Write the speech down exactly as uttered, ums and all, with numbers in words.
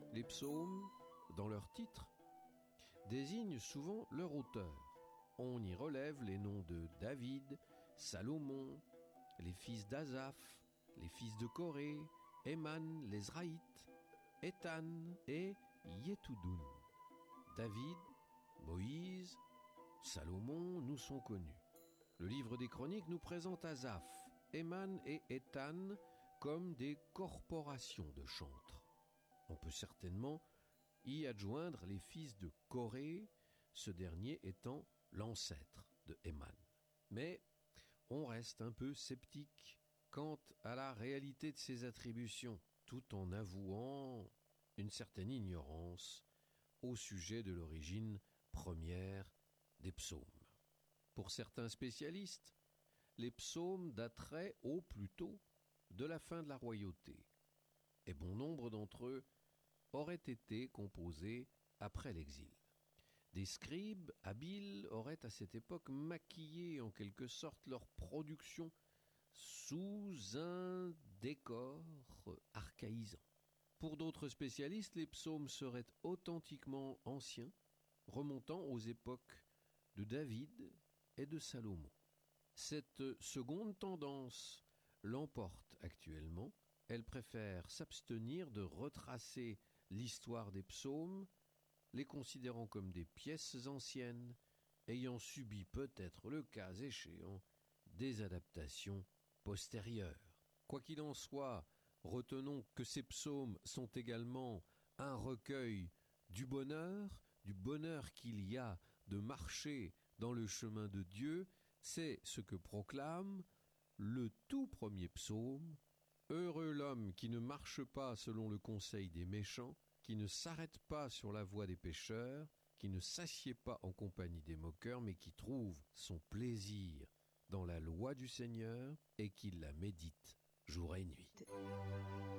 Les psaumes, dans leur titre, désignent souvent leur auteur. On y relève les noms de David, Salomon, les fils d'Asaph, les fils de Corée, Éman, l'Ezraïte, Éthan et Yéthoudun. David, Moïse, Salomon nous sont connus. Le livre des Chroniques nous présente Asaph, Éman et Éthan comme des corporations de chantres. On peut certainement y adjoindre les fils de Corée, ce dernier étant l'ancêtre de Éman. Mais on reste un peu sceptique quant à la réalité de ces attributions, tout en avouant une certaine ignorance au sujet de l'origine première des psaumes. Pour certains spécialistes, les psaumes dateraient au plus tôt de la fin de la royauté, et bon nombre d'entre eux auraient été composés après l'exil. Des scribes habiles auraient à cette époque maquillé en quelque sorte leur production sous un décor archaïsant. Pour d'autres spécialistes, les psaumes seraient authentiquement anciens, remontant aux époques de David et de Salomon. Cette seconde tendance l'emporte actuellement. Elle préfère s'abstenir de retracer l'histoire des psaumes, les considérant comme des pièces anciennes, ayant subi peut-être le cas échéant des adaptations postérieures. Quoi qu'il en soit, retenons que ces psaumes sont également un recueil du bonheur, du bonheur qu'il y a de marcher dans le chemin de Dieu. C'est ce que proclame le tout premier psaume. Heureux l'homme qui ne marche pas selon le conseil des méchants, qui ne s'arrête pas sur la voie des pécheurs, qui ne s'assied pas en compagnie des moqueurs, mais qui trouve son plaisir dans la loi du Seigneur et qui la médite jour et nuit.